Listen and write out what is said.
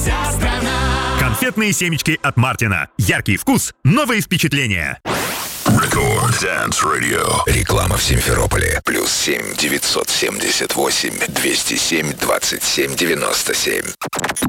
Вся страна. Конфетные семечки от Мартина. Яркий вкус, новые впечатления. Record Dance Radio. Реклама в Симферополе. +7 978 207 27 97.